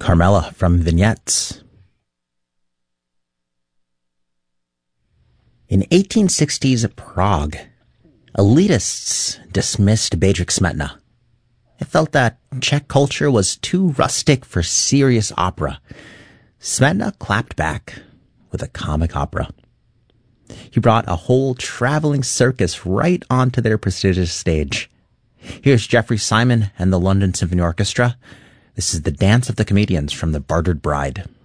Carmela from Vignettes. In 1860s Prague, elitists dismissed Bedřich Smetana. It felt that Czech culture was too rustic for serious opera. Smetana clapped back with a comic opera. He brought a whole traveling circus right onto their prestigious stage. Here's Jeffrey Simon and the London Symphony Orchestra. This is The Dance of the Comedians from The Bartered Bride.